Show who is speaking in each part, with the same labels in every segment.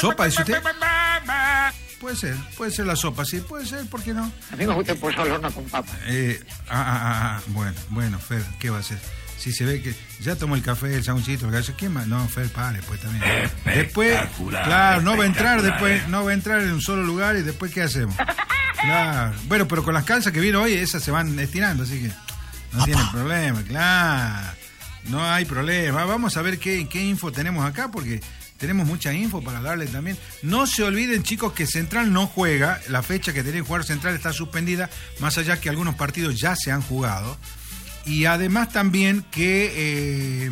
Speaker 1: ¿Sopa, dice usted? Puede ser la sopa, sí, puede ser, ¿por qué no?
Speaker 2: A mí me gusta el pollo al horno con papa.
Speaker 1: Bueno, Fer, ¿qué va a hacer? Si se ve que ya tomó el café, el sanguchito, ¿quién más? No, Fer, pare, pues también. Después, claro, no va a entrar en un solo lugar y después, ¿qué hacemos? Claro, bueno, pero con las calzas que vino hoy, esas se van estirando, así que no tienen problema, claro. No hay problema. Vamos a ver qué info tenemos acá, porque tenemos mucha info para darle también. No se olviden, chicos, que Central no juega. La fecha que tenía que jugar Central está suspendida, más allá que algunos partidos ya se han jugado. Y además también que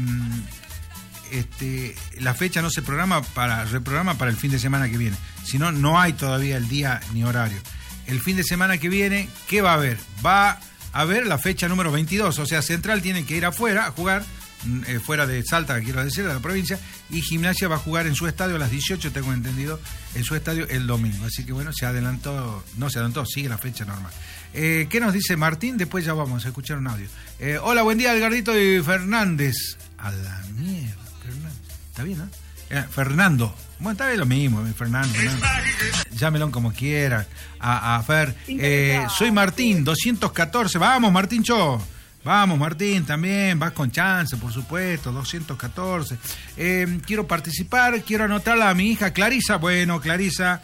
Speaker 1: la fecha no se reprograma para el fin de semana que viene. Sino no hay todavía el día ni horario. El fin de semana que viene, ¿qué va a haber? Va a haber la fecha número 22. O sea, Central tiene que ir afuera a jugar, fuera de Salta, quiero decir, de la provincia, y Gimnasia va a jugar en su estadio a las 18, tengo entendido, en su estadio el domingo. Así que bueno, sigue la fecha normal. ¿Qué nos dice Martín? Después ya vamos a escuchar un audio. Hola, buen día, Edgardito y Fernández. A la mierda, Fernández. ¿Está bien, no? Fernando. Bueno, está bien lo mismo, Fernando. Llámelo como quiera. A Fer. Soy Martín, 214. Vamos, Martín Cho. Vamos, Martín, también. Vas con chance, por supuesto. 214. Quiero participar. Quiero anotarla a mi hija Clarisa. Bueno, Clarisa.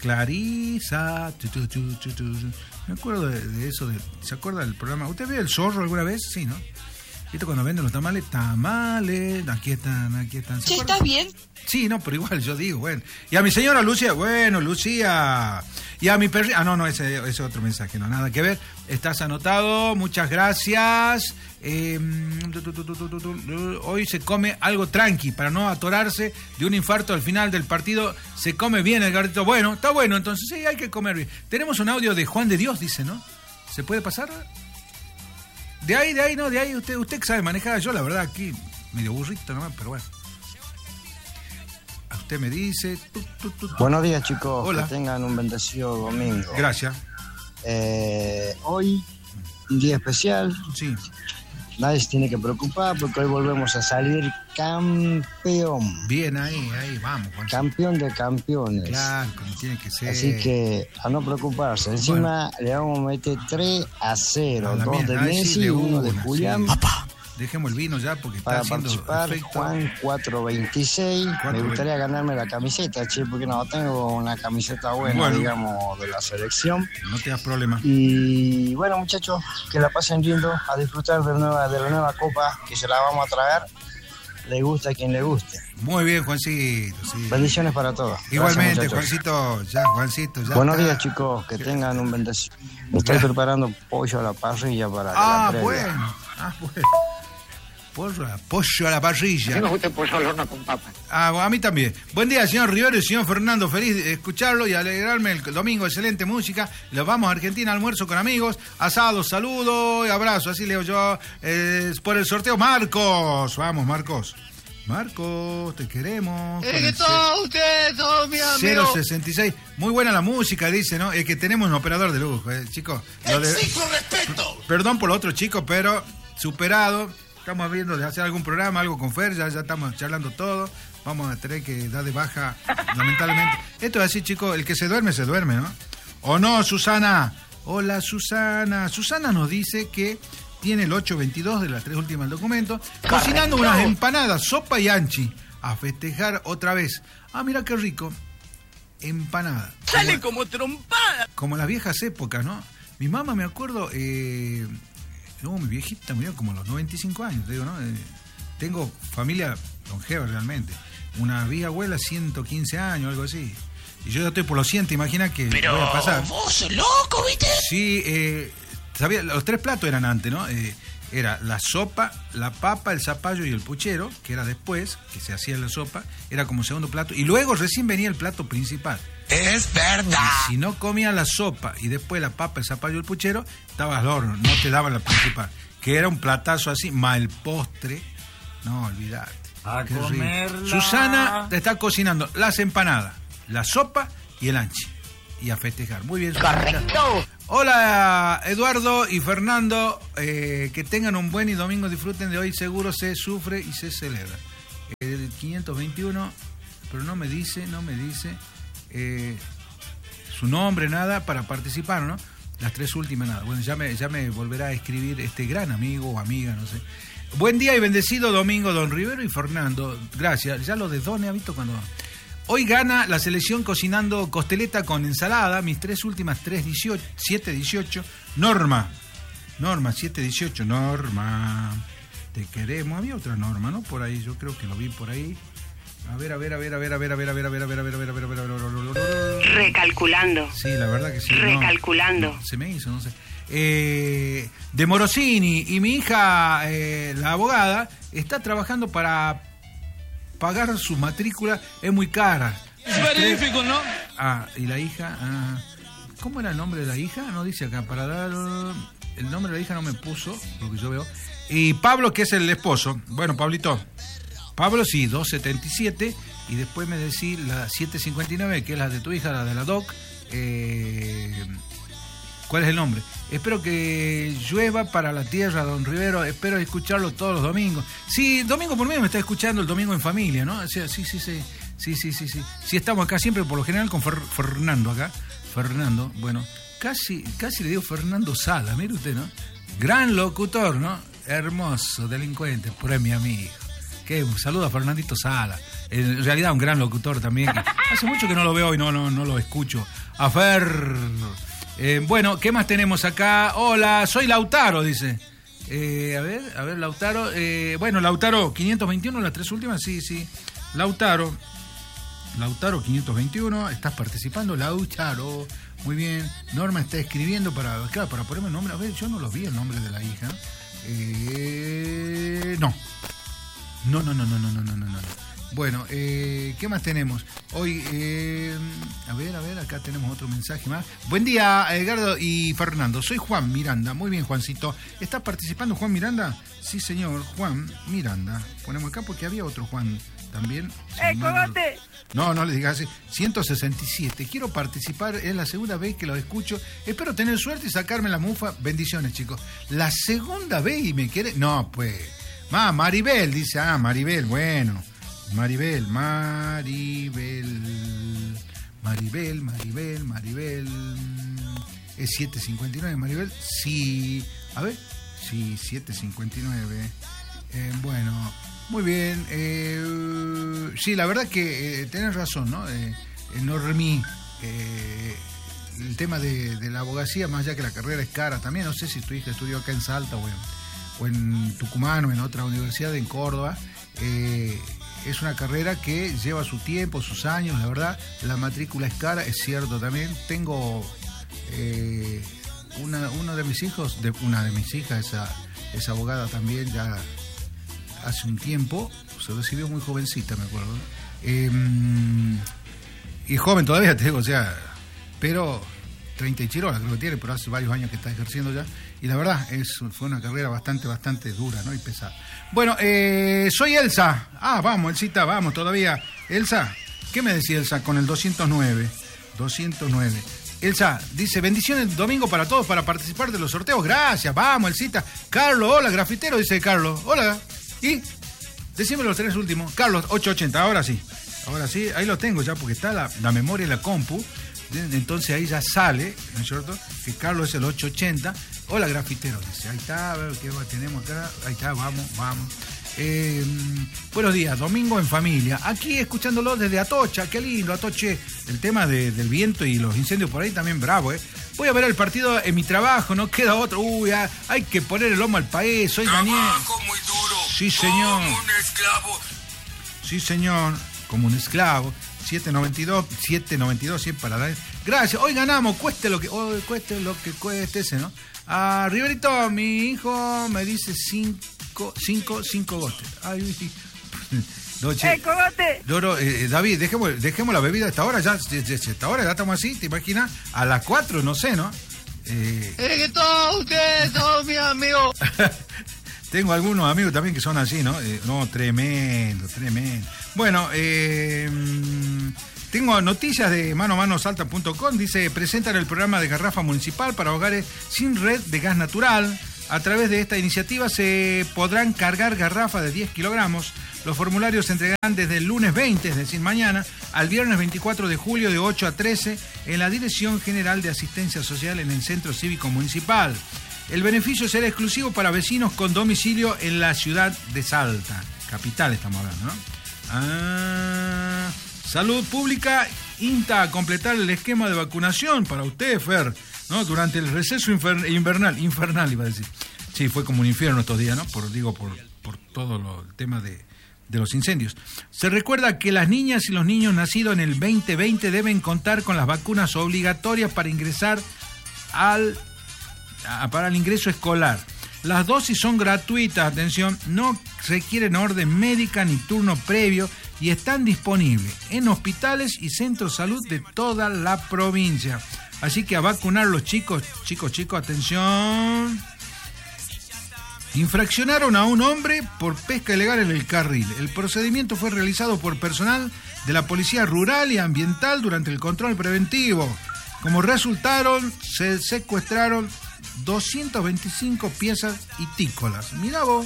Speaker 1: Me acuerdo de eso. ¿Se acuerda del programa? ¿Usted vio El Zorro alguna vez? Sí, ¿no? ¿Viste cuando venden los tamales? Tamales, aquí están.
Speaker 3: ¿Sí está bien?
Speaker 1: Sí, no, pero igual yo digo, bueno. Y a mi señora Lucía, bueno, Lucía. Y a mi perrita, no, ese es otro mensaje, no, nada que ver. Estás anotado, muchas gracias. Hoy se come algo tranqui, para no atorarse de un infarto al final del partido. Se come bien, Edgarito. Bueno, está bueno, entonces sí, hay que comer bien. Tenemos un audio de Juan de Dios, dice, ¿no? ¿Se puede pasar? De ahí, usted que sabe manejar, yo la verdad aquí, medio burrito nomás, pero bueno. A usted me dice...
Speaker 4: Buenos días, chicos.
Speaker 1: Hola.
Speaker 4: Que tengan un bendecido domingo.
Speaker 1: Gracias.
Speaker 4: Hoy, un día especial.
Speaker 1: Sí.
Speaker 4: Nadie se tiene que preocupar porque hoy volvemos a salir campeón.
Speaker 1: Bien, ahí, vamos. Juan.
Speaker 4: Campeón de campeones.
Speaker 1: Claro, como tiene que ser.
Speaker 4: Así que a no preocuparse. Encima le vamos a meter 3-0. 2 de Messi, 1 de Julián.
Speaker 1: Sí. Dejemos el vino ya porque
Speaker 4: para
Speaker 1: está haciendo
Speaker 4: participar,
Speaker 1: efecto.
Speaker 4: Juan 426. Me gustaría ganarme la camiseta, che, porque no tengo una camiseta buena, digamos, de la selección.
Speaker 1: No te das problema.
Speaker 4: Y bueno, muchachos, que la pasen lindo, a disfrutar de la nueva copa, que se la vamos a tragar. Le gusta a quien le guste.
Speaker 1: Muy bien, Juancito. Sí.
Speaker 4: Bendiciones para todos.
Speaker 1: Igualmente,
Speaker 4: gracias,
Speaker 1: Juancito, ya.
Speaker 4: Buenos días, chicos, que tengan un bendecido. Estoy preparando pollo a la parrilla para la previa.
Speaker 1: Bueno. Pollo a la parrilla.
Speaker 2: A mí me gusta el pollo al horno con papa.
Speaker 1: A mí también. Buen día, señor Rivero y señor Fernando. Feliz de escucharlo y alegrarme el domingo. Excelente música. Los vamos a Argentina, almuerzo con amigos, asado, saludo y abrazo. Así leo yo. Por el sorteo, Marcos. Vamos, Marcos. Marcos, te queremos.
Speaker 3: ¿Qué tal usted, todo mi amigo?
Speaker 1: 066. Muy buena la música, dice, ¿no? Es que tenemos un operador de lujo, chicos.
Speaker 3: Exijo respeto.
Speaker 1: Perdón por lo otro, chicos, pero superado. Estamos viendo de hacer algún programa, algo con Fer, ya estamos charlando todo. Vamos a tener que dar de baja, lamentablemente. Esto es así, chicos, el que se duerme, ¿no? ¿O no, Susana? Hola, Susana. Susana nos dice que tiene el 822 de las 3 últimas del documento, cocinando unas empanadas, sopa y anchi, a festejar otra vez. Ah, mira qué rico. Empanada.
Speaker 3: Sale como trompada.
Speaker 1: Como las viejas épocas, ¿no? Mi mamá, me acuerdo... No, mi viejita murió como a los 95 años, te digo, ¿no? Tengo familia longeva realmente. Una bisabuela, 115 años, algo así. Y yo ya estoy por los 100, imagina que
Speaker 3: pero
Speaker 1: voy a pasar.
Speaker 3: Vos sos loco, ¿viste?
Speaker 1: Sí, sabía, los 3 platos eran antes, ¿no? Era la sopa, la papa, el zapallo y el puchero, que era después, que se hacía la sopa, era como segundo plato. Y luego recién venía el plato principal.
Speaker 3: Es verdad.
Speaker 1: Y si no comías la sopa y después la papa, el zapallo y el puchero, estabas al horno, no te daban la principal. Que era un platazo así, más el postre. No, olvidate.
Speaker 5: A comerla.
Speaker 1: Susana te está cocinando las empanadas, la sopa y el anchi. Y a festejar. Muy bien, Susana.
Speaker 3: Correcto.
Speaker 1: Hola, Eduardo y Fernando. Que tengan un buen y domingo. Disfruten de hoy. Seguro se sufre y se celebra. El 521... pero no me dice su nombre, nada, para participar, ¿no? Las 3 últimas, nada. Bueno, ya me volverá a escribir este gran amigo o amiga, no sé. Buen día y bendecido domingo, don Rivero y Fernando. Gracias. Ya lo de Don, ¿ha visto cuando...? Hoy gana la selección cocinando costeleta con ensalada. Mis 3 últimas, 7-18. Norma, 7-18. Norma, te queremos. Había otra Norma, ¿no? Por ahí, yo creo que lo vi por ahí. A ver.
Speaker 5: Recalculando.
Speaker 1: Sí, la verdad que sí.
Speaker 5: Recalculando.
Speaker 1: No, se me hizo, no sé. De Morosini y mi hija, la abogada, está trabajando para pagar su matrícula, es muy cara.
Speaker 3: Es magnífico, ¿no?
Speaker 1: Ah, y la hija, ¿cómo era el nombre de la hija? No dice acá, para dar el nombre de la hija no me puso, lo que yo veo. Y Pablo, que es el esposo. Bueno, Pablito, Pablo sí, 277, y después me decís la 759, que es la de tu hija, la de la Doc. ¿Cuál es el nombre? Espero que llueva para la tierra, don Rivero. Espero escucharlo todos los domingos. Sí, domingo por medio me está escuchando el domingo en familia, ¿no? O sea, sí. Sí, estamos acá siempre, por lo general, con Fernando acá. Fernando, bueno, casi le digo Fernando Sala, mire usted, ¿no? Gran locutor, ¿no? Hermoso, delincuente, por ahí mi amigo. Que saluda a Fernandito Sala. En realidad un gran locutor también. Hace mucho que no lo veo y no lo escucho. A Fer... bueno, ¿qué más tenemos acá? Hola, soy Lautaro, dice. A ver, Lautaro. Bueno, Lautaro, 521, las 3 últimas, sí. Lautaro 521, estás participando, Lautaro. Muy bien. Norma está escribiendo para ponerme el nombre. A ver, yo no lo vi el nombre de la hija. No. Bueno, ¿qué más tenemos? Hoy, a ver, acá tenemos otro mensaje más. Buen día, Edgardo y Fernando. Soy Juan Miranda. Muy bien, Juancito. ¿Estás participando, Juan Miranda? Sí, señor, Juan Miranda. Ponemos acá porque había otro Juan también.
Speaker 5: ¡Cogote!
Speaker 1: No le digas así. 167. Quiero participar, es la segunda vez que lo escucho. Espero tener suerte y sacarme la mufa. Bendiciones, chicos. La segunda vez y me quiere... No, pues... Maribel, dice. Maribel, bueno... Maribel. Es 759, Maribel. Sí, a ver. Sí, 759. Bueno, muy bien. Sí, la verdad que tenés razón, ¿no? Normí. El tema de la abogacía, más allá que la carrera es cara también. No sé si tu hija estudió acá en Salta o en Tucumán o en otra universidad en Córdoba. Es una carrera que lleva su tiempo, sus años, la verdad. La matrícula es cara, es cierto también. Tengo una de mis hijas es abogada también, ya hace un tiempo. Se recibió muy jovencita, me acuerdo. Y joven todavía, te digo, o sea, pero 30 y chirola creo que tiene, pero hace varios años que está ejerciendo ya. Y la verdad, fue una carrera bastante dura, ¿no? Y pesada. Bueno, soy Elsa. Vamos, Elsita, vamos todavía. Elsa, ¿qué me decía Elsa con el 209? Elsa dice, bendiciones domingo para todos para participar de los sorteos. Gracias, vamos, Elsita. Carlos, hola, grafitero, dice Carlos. Hola. Y decime los 3 últimos. Carlos, 880, ahora sí, ahí lo tengo ya porque está la memoria en la compu. Entonces ahí ya sale, ¿no es cierto? Que Carlos es el 880. Hola, grafitero, dice. Ahí está, a ver qué tenemos acá. Ahí está, vamos. Buenos días, domingo en familia. Aquí escuchándolo desde Atocha. Qué lindo, Atoche. El tema del viento y los incendios por ahí también bravo, ¿eh? Voy a ver el partido en mi trabajo, no queda otro. Hay que poner el lomo al país. Soy Daniel.
Speaker 3: Trabajo muy duro.
Speaker 1: Sí, señor.
Speaker 3: Como un esclavo.
Speaker 1: Sí, señor. Como un esclavo. 792, siempre para dar. Gracias, hoy ganamos, cueste lo que cueste ese, ¿no? A Riverito, mi hijo me dice 5 gotes. Ay,
Speaker 5: ¡Cogote!
Speaker 1: David, dejemos la bebida a esta hora, ya esta hora ya estamos así, ¿te imaginas? A las 4, no sé, ¿no?
Speaker 4: Que todos ustedes son mis amigos.
Speaker 1: Tengo algunos amigos también que son así, ¿no? No, tremendo. Bueno, tengo noticias de manomanosalta.com. Dice, presentan el programa de garrafa municipal para hogares sin red de gas natural. A través de esta iniciativa se podrán cargar garrafas de 10 kilogramos Los formularios se entregarán desde el lunes 20, es decir, mañana, al viernes 24 de julio de 8 a 13 en la Dirección General de Asistencia Social en el Centro Cívico Municipal. El beneficio será exclusivo para vecinos con domicilio en la ciudad de Salta. Capital estamos hablando, ¿no? Salud Pública insta a completar el esquema de vacunación para usted, Fer, ¿no? Durante el receso infernal iba a decir. Sí, fue como un infierno estos días, ¿no? Por todo el tema de los incendios. Se recuerda que las niñas y los niños nacidos en el 2020 deben contar con las vacunas obligatorias para ingresar para el ingreso escolar. Las dosis son gratuitas, atención, no requieren orden médica ni turno previo y están disponibles en hospitales y centros de salud de toda la provincia. Así que a vacunar los chicos, atención. Infraccionaron a un hombre por pesca ilegal en el carril. El procedimiento fue realizado por personal de la Policía Rural y Ambiental durante el control preventivo. Como resultado, se secuestraron 225 piezas hitícolas. Mirá vos.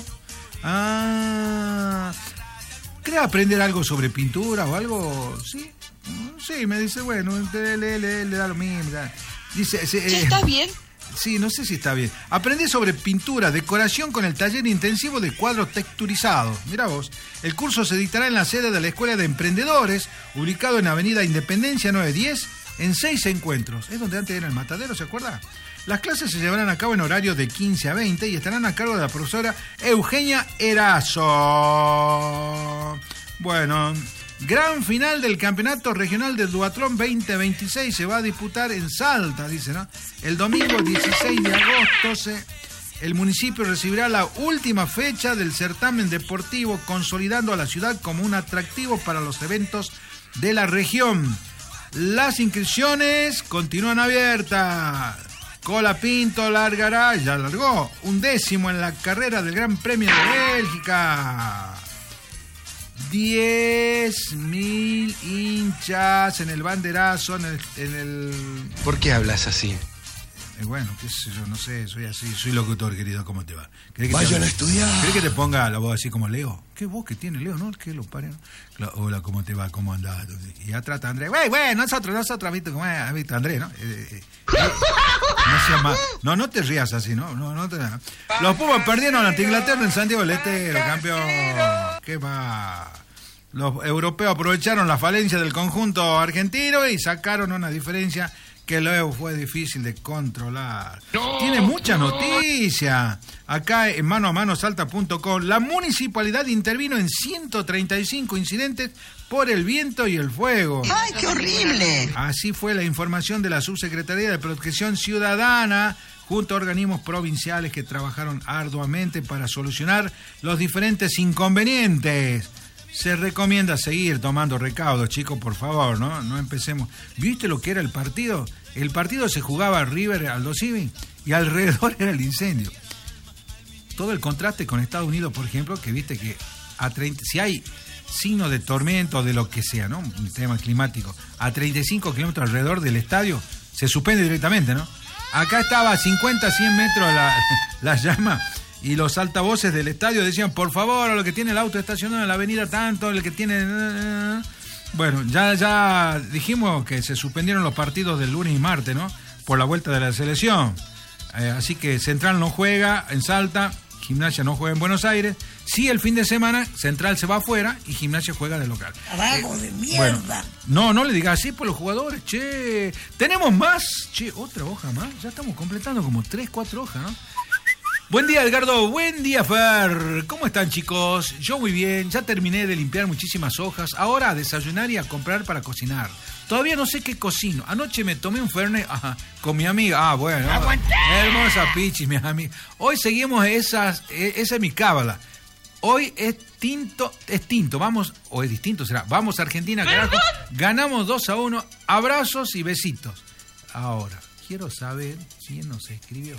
Speaker 1: ¿Querés aprender algo sobre pintura o algo? Sí. Sí, me dice, bueno, le da lo mismo. Dice,
Speaker 6: ¿está bien?
Speaker 1: Sí, no sé si está bien. Aprendí sobre pintura, decoración con el taller intensivo de cuadros texturizados. Mirá vos. El curso se dictará en la sede de la Escuela de Emprendedores, ubicado en Avenida Independencia 910, en 6 encuentros. Es donde antes era el Matadero, ¿se acuerda? Las clases se llevarán a cabo en horario de 15 a 20 y estarán a cargo de la profesora Eugenia Erazo. Bueno, gran final del Campeonato Regional de Duatlón 2026 se va a disputar en Salta, dice, ¿no? El domingo 16 de agosto el municipio recibirá la última fecha del certamen deportivo, consolidando a la ciudad como un atractivo para los eventos de la región. Las inscripciones continúan abiertas. Colapinto largará, ya largó, 11º en la carrera del Gran Premio de Bélgica. 10.000 hinchas en el banderazo, en el...
Speaker 7: ¿Por qué hablas así?
Speaker 1: Bueno, qué sé yo, no sé, soy así, soy locutor, querido, ¿cómo te va?
Speaker 7: Vayan a estudiar.
Speaker 1: ¿Querés que te ponga la voz así como Leo? ¿Qué voz que tiene Leo, no? ¿Qué lo pare? Hola, ¿cómo te va? ¿Cómo andás? Y ya trata Andrés, güey, nosotros, ¿viste cómo es? ¿Viste Andrés, no? No seas más. No te rías así, ¿no? No te... Los Pumas perdieron ante Inglaterra en Santiago del Estero, campeón. ¿Qué va? Los europeos aprovecharon la falencia del conjunto argentino y sacaron una diferencia que luego fue difícil de controlar. Tiene mucha noticia. Acá en manoamanosalta.com, la municipalidad intervino en 135 incidentes por el viento y el fuego.
Speaker 6: ¡Ay, qué horrible!
Speaker 1: Así fue la información de la Subsecretaría de Protección Ciudadana, junto a organismos provinciales que trabajaron arduamente para solucionar los diferentes inconvenientes. Se recomienda seguir tomando recaudos, chicos, por favor, ¿no? No empecemos. ¿Viste lo que era el partido? El partido se jugaba River Aldo Civi y alrededor era el incendio. Todo el contraste con Estados Unidos, por ejemplo, que viste que si hay signo de tormento o de lo que sea, ¿no? Un tema climático, a 35 kilómetros alrededor del estadio, se suspende directamente, ¿no? Acá estaba a 50, 100 metros la llama. Y los altavoces del estadio decían, por favor, a lo que tiene el auto estacionado en la avenida tanto, el que tiene... Bueno, ya dijimos que se suspendieron los partidos del lunes y martes, ¿no? Por la vuelta de la selección. Así que Central no juega en Salta, Gimnasia no juega en Buenos Aires. Sí, el fin de semana Central se va afuera y Gimnasia juega de local.
Speaker 6: ¡Vamos de mierda!
Speaker 1: Bueno, no le digas así por los jugadores, che. ¿Tenemos más? Che, otra hoja más. Ya estamos completando como 3, 4 hojas, ¿no? Buen día, Edgardo. Buen día, Fer. ¿Cómo están, chicos? Yo muy bien. Ya terminé de limpiar muchísimas hojas. Ahora a desayunar y a comprar para cocinar. Todavía no sé qué cocino. Anoche me tomé un Fernet con mi amiga. Bueno.
Speaker 6: ¡Aguanté!
Speaker 1: Hermosa pichis, mi amiga. Hoy seguimos esa es mi cábala. Hoy es tinto. Vamos, o es distinto, será. Vamos a Argentina, carajo. Ganamos 2-1. Abrazos y besitos. Ahora, quiero saber quién nos escribió.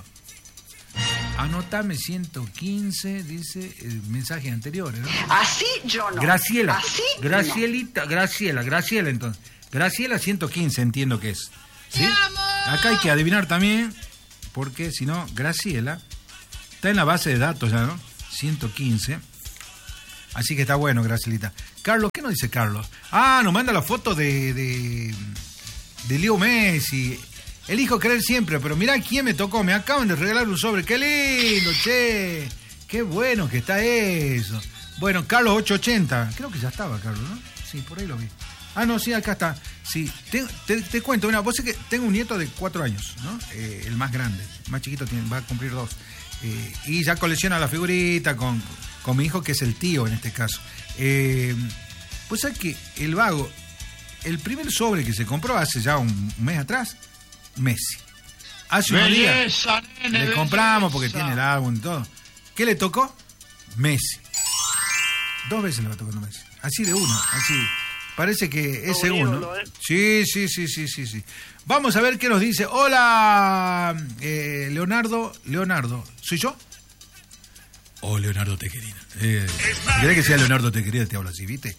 Speaker 1: Anotame 115, dice el mensaje anterior, ¿no?
Speaker 6: Así yo no.
Speaker 1: Graciela.
Speaker 6: Así
Speaker 1: Gracielita, no. Graciela entonces. Graciela 115 entiendo que es. ¿Sí? Acá hay que adivinar también, porque si no, Graciela está en la base de datos ya, ¿no? 115. Así que está bueno, Gracielita. Carlos, ¿qué nos dice Carlos? Nos manda la foto de Leo Messi. Elijo creer siempre, pero mirá quién me tocó. Me acaban de regalar un sobre. ¡Qué lindo, che! ¡Qué bueno que está eso! Bueno, Carlos 880. Creo que ya estaba, Carlos, ¿no? Sí, por ahí lo vi. No, sí, acá está. Sí, te cuento. Vos sé que tengo un nieto de 4 años, ¿no? El más grande. El más chiquito va a cumplir 2. Y ya colecciona la figurita con mi hijo, que es el tío en este caso. Pues sabés que el vago, el primer sobre que se compró hace ya un mes atrás, Messi. Hace unos días le compramos porque tiene el álbum y todo. ¿Qué le tocó? Messi. 2 veces le va tocando Messi. Así de uno, así. Parece que es segundo. Sí. Vamos a ver qué nos dice. Hola, Leonardo. ¿Soy yo? Oh, Leonardo Tequerina. ¿Querés que sea Leonardo Tequerina? Te hablo así, ¿viste?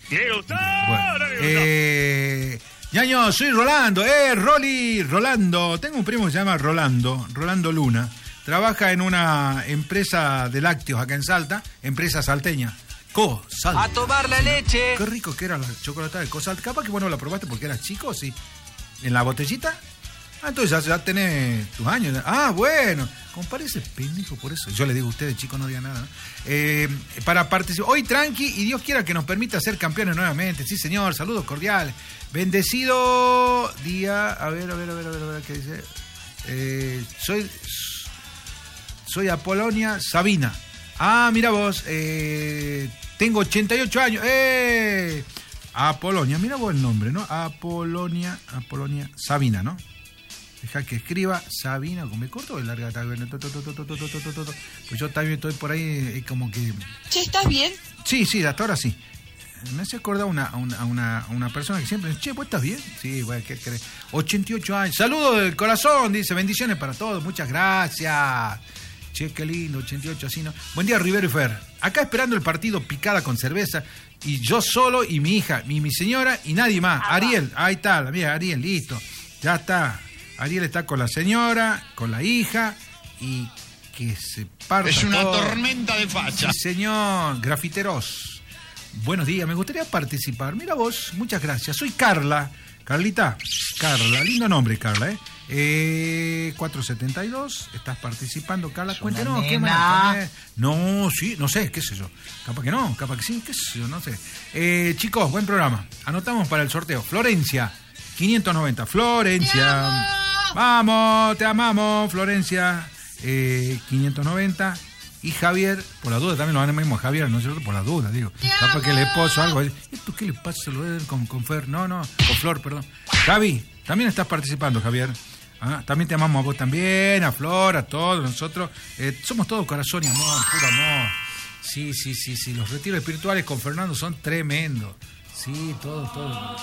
Speaker 1: Bueno. Ñaño, soy Rolando. Rolando. Tengo un primo que se llama Rolando Luna. Trabaja en una empresa de lácteos acá en Salta, empresa salteña. Salta.
Speaker 3: A tomar la leche.
Speaker 1: Qué rico que era la chocolatada de Salta. Capaz que la probaste porque eras chico, sí. ¿En la botellita? Entonces ya tenés tus años. Bueno. Compare ese pendejo por eso. Yo le digo a ustedes, chicos, no digan nada, ¿no? Para participar. Hoy tranqui y Dios quiera que nos permita ser campeones nuevamente. Sí, señor. Saludos cordiales. Bendecido día. A ver, ¿qué dice? Soy Apolonia Sabina. Mira vos. Tengo 88 años. Apolonia, mira vos el nombre, ¿no? Apolonia Sabina, ¿no? Deja que escriba Sabina con B corto o larga. Pues yo también estoy por ahí como que...
Speaker 6: Che, ¿estás bien?
Speaker 1: Sí, hasta ahora sí. Me hace acordar a una persona que siempre dice, che, ¿vos estás bien? Sí, bueno, ¿qué querés? 88 años. Saludos del corazón, dice, bendiciones para todos, muchas gracias. Che, qué lindo, 88 así, ¿no? Buen día, Rivero y Fer. Acá esperando el partido, picada con cerveza. Y yo solo y mi hija, mi señora y nadie más. Ariel, ahí está, la mía, Ariel, listo. Ya está. Ariel está con la señora, con la hija y que se parta.
Speaker 7: Es una
Speaker 1: todo.
Speaker 7: tormenta de facha.
Speaker 1: Sí, señor. Grafiteros. Buenos días, me gustaría participar. Mira vos, muchas gracias. Soy Carla. Carlita. Carla, lindo nombre, Carla, 472, estás participando, Carla, cuéntenos, ¿qué más? No, sí, no sé, qué sé yo, capaz que no, capaz que sí, qué sé yo, no sé. Chicos, buen programa, anotamos para el sorteo. Florencia, 590, Florencia, vamos, te amamos, Florencia, 590, y Javier, por la duda, también lo animamos a Javier, ¿no es cierto? Por la duda, digo, capaz que el esposo algo, ¿esto qué le pasa con Fer? No, con Flor, perdón. Javi, también estás participando, Javier. También te amamos a vos también, a Flor, a todos nosotros. Somos todos corazón y amor, puro amor. Sí. Los retiros espirituales con Fernando son tremendos. Sí, todo.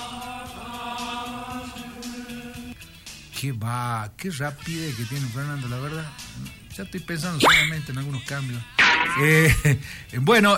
Speaker 1: Qué rápido que tiene Fernando, la verdad. Ya estoy pensando solamente en algunos cambios. Bueno,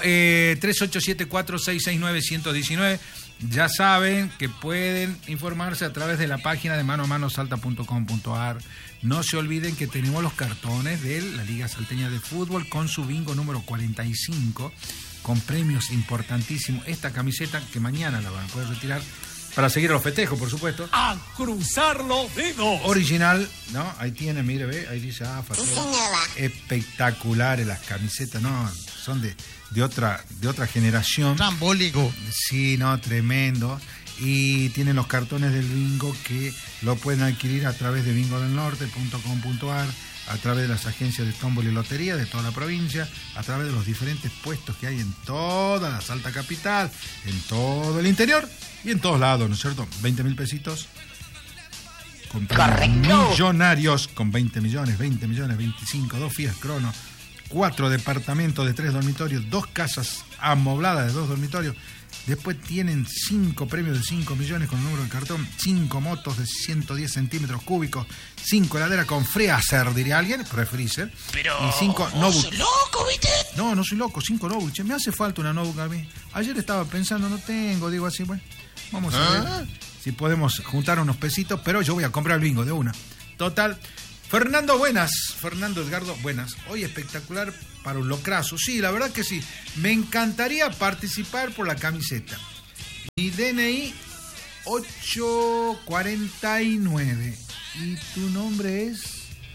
Speaker 1: 3874-669-119. Ya saben que pueden informarse a través de la página de manomanosalta.com.ar. No se olviden que tenemos los cartones de la Liga Salteña de Fútbol con su bingo número 45, con premios importantísimos. Esta camiseta que mañana la van a poder retirar para seguir los festejos, por supuesto.
Speaker 3: A cruzar los dedos.
Speaker 1: Original, ¿no? Ahí tiene, mire, ve, ahí dice espectaculares las camisetas, ¿no? Son de otra generación.
Speaker 7: Trambólico.
Speaker 1: Sí, no, tremendo. Y tienen los cartones del bingo que lo pueden adquirir a través de bingodelnorte.com.ar, a través de las agencias de tómbola y lotería de toda la provincia, a través de los diferentes puestos que hay en toda la Salta capital, en todo el interior y en todos lados, ¿no es cierto? 20.000 pesitos. Con millonarios, con 20 millones, 25, 2 Fiat Crono, 4 departamentos de 3 dormitorios, 2 casas amobladas de 2 dormitorios. Después tienen 5 premios de 5 millones con el número de cartón, 5 motos de 110 centímetros cúbicos, 5 heladeras con freezer, diría alguien, freezer.
Speaker 6: Pero,
Speaker 1: y 5 notebooks.
Speaker 6: ¿sos loco, viste?
Speaker 1: No soy loco, 5 notebooks. Che, me hace falta una notebook a mí. Ayer estaba pensando, no tengo, digo así, bueno, vamos a ver si podemos juntar unos pesitos, pero yo voy a comprar el bingo de una. Total, Fernando, buenas. Fernando Edgardo, buenas. Hoy espectacular para un locrazo. Sí, la verdad que sí. Me encantaría participar por la camiseta. Mi DNI 849. ¿Y tu nombre es?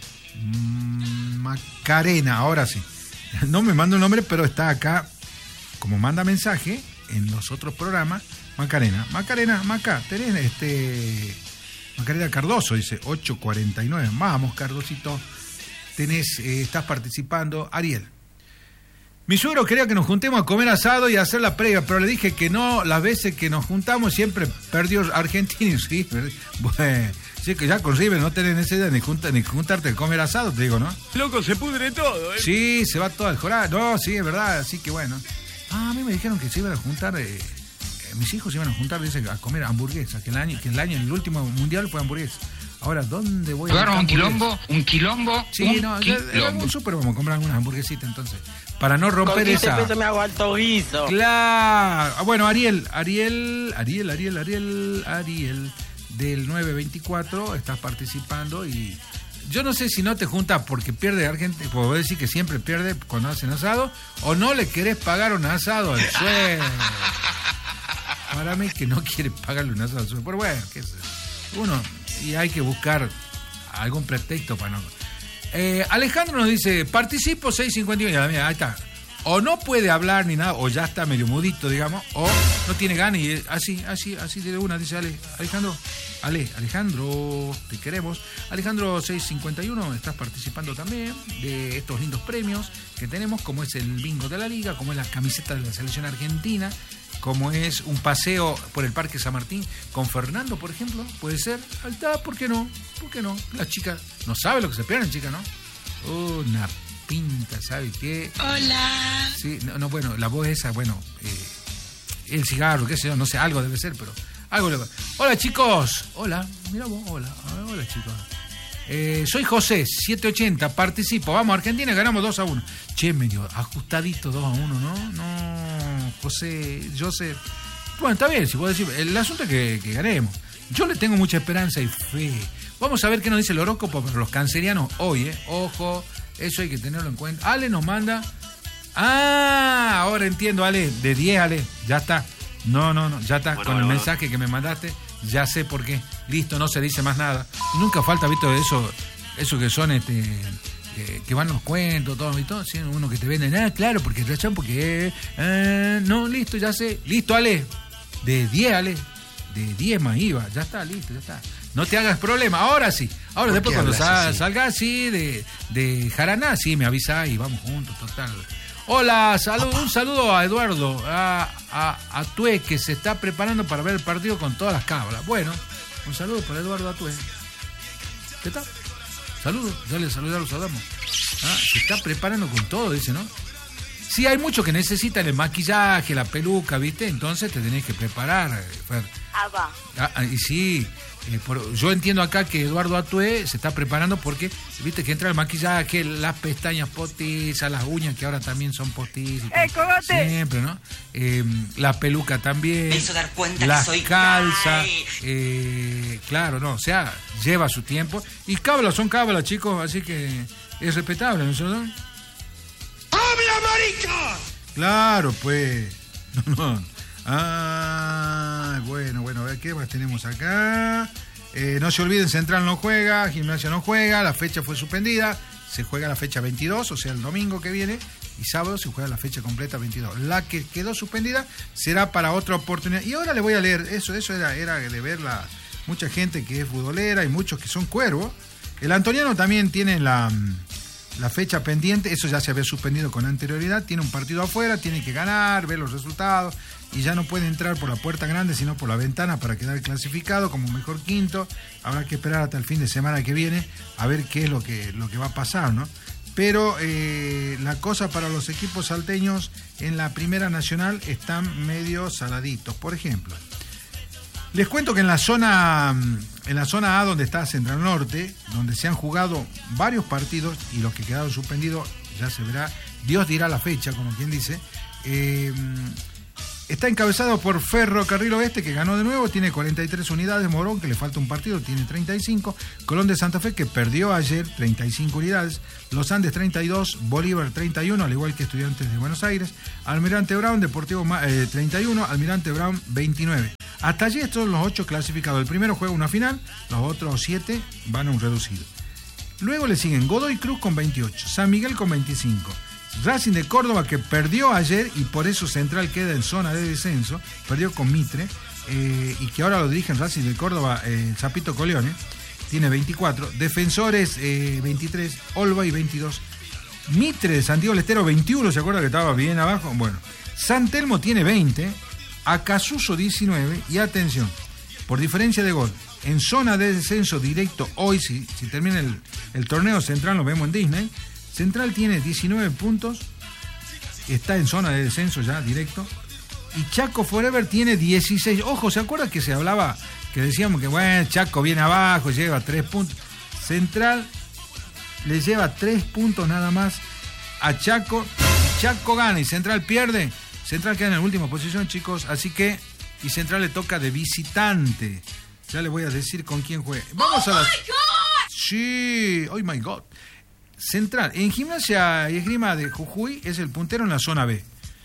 Speaker 1: Macarena, ahora sí. No me manda un nombre, pero está acá como manda mensaje en los otros programas. Macarena, Maca, tenés Macarena Cardoso, dice 849. Vamos, Cardosito. Estás participando. Ariel. Mi suegro quería que nos juntemos a comer asado y a hacer la previa, pero le dije que no. Las veces que nos juntamos siempre perdió Argentina. Sí, bueno, sí, que ya con River no tenés necesidad ni juntarte a comer asado, te digo, ¿no?
Speaker 3: Loco, se pudre todo, ¿eh?
Speaker 1: Sí, se va todo al jorar. No, sí, es verdad, así que bueno. A mí me dijeron que se iban a juntar, mis hijos se iban a juntar, dice, a comer hamburguesas, que el último mundial fue hamburguesa. Ahora, ¿dónde voy a
Speaker 8: buscar un quilombo?
Speaker 1: Sí, no, en algún súper vamos a comprar algunas hamburguesitas entonces. Para no romper esa.
Speaker 4: Con 15 pesos me hago alto guiso.
Speaker 1: Claro. Bueno, Ariel del 924, estás participando y yo no sé si no te juntas porque pierde Argentina, puedo decir que siempre pierde cuando hacen asado, o no le querés pagar un asado al suegro. Para mí que no quiere pagarle un asado al suegro, pero bueno, qué sé. Uno, y hay que buscar algún pretexto para no. Alejandro nos dice, participo 651, mira, ahí está. O no puede hablar ni nada, o ya está medio mudito, digamos, o no tiene ganas y así de una, dice Alejandro, te queremos. Alejandro 651, estás participando también de estos lindos premios que tenemos, como es el bingo de la liga, como es la camiseta de la selección argentina, como es un paseo por el Parque San Martín con Fernando, por ejemplo, puede ser. ¿Por qué no? La chica no sabe lo que se pierden, chica, ¿no? Una pinta, ¿sabe qué?
Speaker 6: Hola.
Speaker 1: Sí, no, bueno, la voz esa, bueno, el cigarro, qué sé yo, no sé, algo debe ser, pero algo le va. Hola, chicos. Hola, mira vos, hola chicos. Soy José, 780, participo. Vamos, Argentina, ganamos 2-1. Che, medio ajustadito 2-1, ¿no? No, José, yo sé. Bueno, está bien, si puedo decir. El asunto es que ganemos. Yo le tengo mucha esperanza y fe. Vamos a ver qué nos dice el horóscopo para los cancerianos hoy, Ojo, eso hay que tenerlo en cuenta. Ale nos manda. Ahora entiendo, Ale. De 10, Ale. Ya está. No, ya está. Con el mensaje que me mandaste. Ya sé por qué. Listo, no se dice más nada. Nunca falta, ¿viste? Eso que son que van los cuentos, todo y todo. ¿Sí? Uno que te vende, claro, porque no, listo, ya sé. Listo, Ale. De 10, Ale. De 10 más IVA. Ya está, listo, ya está. No te hagas problema. Ahora sí. Ahora después cuando salga así de Jaraná, sí, me avisa y vamos juntos, total. Hola, un saludo a Eduardo, a Tue, que se está preparando para ver el partido con todas las cabras. Bueno, un saludo para Eduardo Atue. ¿Qué tal? Saludos, ya lo saludamos. Se está preparando con todo, dice, ¿no? Sí, hay muchos que necesitan el maquillaje, la peluca, ¿viste? Entonces te tenés que preparar. Y sí, yo entiendo acá que Eduardo Atue se está preparando porque, viste, que entra el maquillaje, las pestañas postizas, las uñas que ahora también son postizas. Siempre, ¿no? La peluca también.
Speaker 6: Me hizo dar cuenta
Speaker 1: las
Speaker 6: que soy
Speaker 1: calzas. Claro, no, o sea, lleva su tiempo. Y cábalas son cábalas, chicos, así que es respetable, ¿no es cierto?
Speaker 3: ¡Habla, marica!
Speaker 1: Claro, pues. No. Bueno, a ver qué más tenemos acá. No se olviden, Central no juega, Gimnasia no juega, la fecha fue suspendida, se juega la fecha 22, o sea, el domingo que viene, y sábado se juega la fecha completa 22. La que quedó suspendida será para otra oportunidad. Y ahora le voy a leer, eso era de ver mucha gente que es futbolera y muchos que son cuervos. El Antoniano también tiene la fecha pendiente, eso ya se había suspendido con anterioridad, tiene un partido afuera, tiene que ganar, ver los resultados, y ya no puede entrar por la puerta grande, sino por la ventana para quedar clasificado como mejor quinto. Habrá que esperar hasta el fin de semana que viene a ver qué es lo que va a pasar, ¿no? Pero la cosa para los equipos salteños en la Primera Nacional están medio saladitos. Por ejemplo, les cuento que en la zona A, donde está Central Norte, donde se han jugado varios partidos y los que quedaron suspendidos, ya se verá, Dios dirá la fecha, como quien dice. Está encabezado por Ferrocarril Oeste, que ganó de nuevo, tiene 43 unidades. Morón, que le falta un partido, tiene 35. Colón de Santa Fe, que perdió ayer, 35 unidades. Los Andes, 32. Bolívar, 31, al igual que Estudiantes de Buenos Aires. Almirante Brown, Deportivo 31. Almirante Brown, 29. Hasta allí estos son los 8 clasificados. El primero juega una final, los otros 7 van a un reducido. Luego le siguen Godoy Cruz con 28, San Miguel con 25. Racing de Córdoba, que perdió ayer y por eso Central queda en zona de descenso, perdió con Mitre, y que ahora lo dirige en Racing de Córdoba el Zapito Coleone, tiene 24. Defensores 23, Olvay 22. Mitre de Santiago del Estero 21, ¿se acuerda que estaba bien abajo? Bueno, San Telmo tiene 20, Acasuso 19 y atención, por diferencia de gol, en zona de descenso directo hoy, si termina el torneo Central, lo vemos en Disney. Central tiene 19 puntos, está en zona de descenso ya, directo. Y Chaco Forever tiene 16. Ojo, ¿se acuerdan que se hablaba, que decíamos que bueno, Chaco viene abajo, lleva 3 puntos? Central le lleva 3 puntos nada más a Chaco. Chaco gana y Central pierde. Central queda en la última posición, chicos. Así que, y Central le toca de visitante. Ya les voy a decir con quién juega. Vamos a la... Sí, oh my God. Central, en Gimnasia y Esgrima de Jujuy es el puntero en la zona B.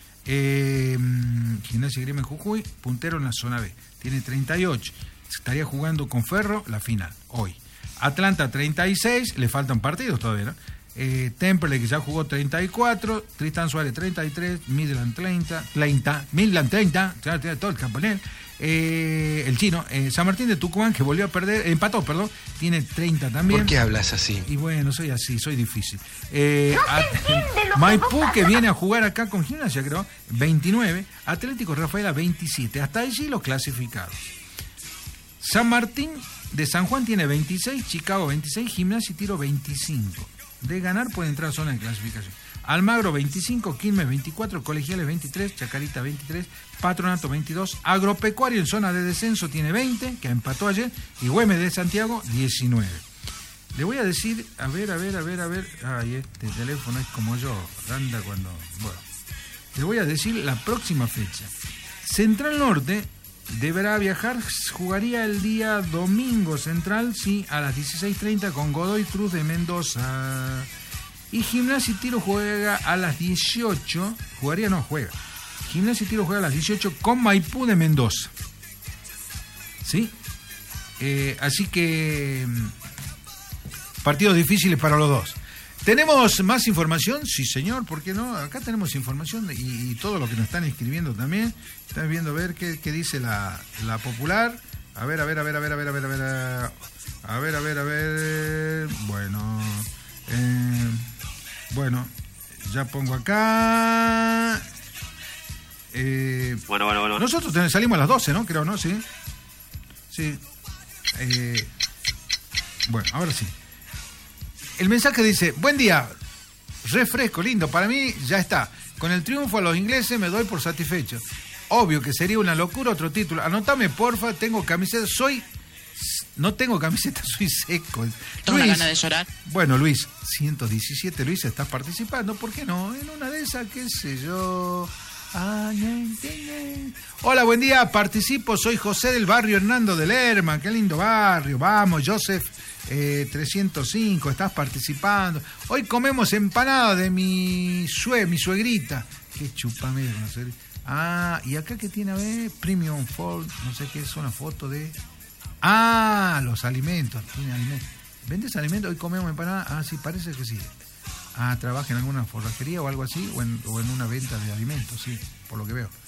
Speaker 1: Gimnasia y Esgrima en Jujuy, puntero en la zona B. Tiene 38. Estaría jugando con Ferro la final, hoy. Atlanta 36, le faltan partidos todavía, ¿no? Temperley, que ya jugó 34. Tristán Suárez 33. Midland 30. Midland 30. Ya tiene todo el campanel. El chino, San Martín de Tucumán, que volvió a perder, empató, perdón, tiene 30 también.
Speaker 7: ¿Por qué hablas así?
Speaker 1: Y bueno, soy así, soy difícil. Maipú, que viene a jugar acá con Gimnasia, creo, 29. Atlético Rafaela 27. Hasta allí los clasificados. San Martín de San Juan tiene 26, Chicago 26, Gimnasia y Tiro 25. De ganar puede entrar a zona de clasificación. Almagro 25, Quilmes 24, Colegiales 23, Chacarita 23, Patronato 22, Agropecuario en zona de descenso tiene 20, que empató ayer, y Güemes de Santiago 19. Le voy a decir, a ver, ay, este teléfono es como yo, anda cuando, bueno, le voy a decir la próxima fecha. Central Norte deberá viajar, jugaría el día domingo Central, sí, a las 16:30 con Godoy Cruz de Mendoza. Y Gimnasia y Tiro juega a las 18. Juega. Gimnasia y Tiro juega a las 18 con Maipú de Mendoza. ¿Sí? Así que partidos difíciles para los dos. ¿Tenemos más información? Sí, señor, ¿por qué no? Acá tenemos información y todo lo que nos están escribiendo también. Están viendo a ver qué dice la popular. A ver. Bueno, ya pongo acá.
Speaker 9: Bueno.
Speaker 1: Nosotros salimos a las 12, ¿no? Creo, ¿no? Sí. Bueno, ahora sí. El mensaje dice: buen día, refresco, lindo, para mí ya está. Con el triunfo a los ingleses me doy por satisfecho. Obvio que sería una locura otro título. Anotame, porfa, tengo camiseta, no tengo camiseta, soy seco.
Speaker 6: ¿Tengo una gana de llorar?
Speaker 1: Bueno, Luis, 117, Luis, estás participando, ¿por qué no? En una de esas, qué sé yo. Hola, buen día, participo, soy José del barrio Hernando de Lerma, qué lindo barrio, vamos, Joseph 305, estás participando. Hoy comemos empanada de mi suegrita. Qué chupamero, no sé. Y acá que tiene, a ver, Premium Fold, no sé qué es, una foto de... los alimentos, tiene alimentos. ¿Vendes alimentos? Hoy comemos empanada. Sí, parece que sí. Trabaja en alguna forrajería o algo así, o en una venta de alimentos, sí, por lo que veo.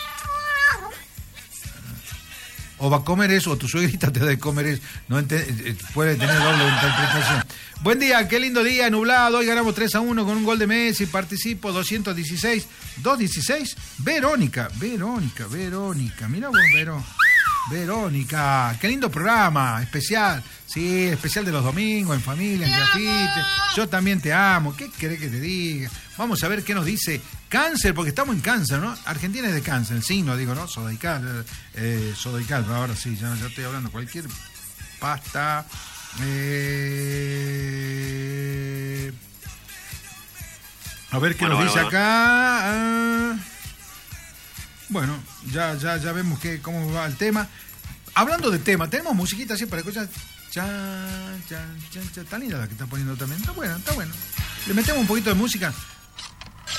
Speaker 1: O va a comer eso, o tu suegrita te da de comer eso. No puede tener doble interpretación. Buen día, qué lindo día, nublado. Hoy ganamos 3-1 con un gol de Messi. Participo 216. 216. Verónica. Mira vos, Verónica, qué lindo programa, especial. Sí, especial de los domingos, en familia, en grafite. Yo también te amo. ¿Qué querés que te diga? Vamos a ver qué nos dice Cáncer, porque estamos en Cáncer, ¿no? Argentina es de Cáncer, el signo, digo, ¿no? Zodiacal, pero ahora sí, ya estoy hablando cualquier pasta. A ver qué nos dice acá. Bueno, ya vemos cómo va el tema. Hablando de tema, tenemos musiquita así para escuchar. Chan, chan, chan, chan. Está linda la que está poniendo también. Está bueno. Le metemos un poquito de música.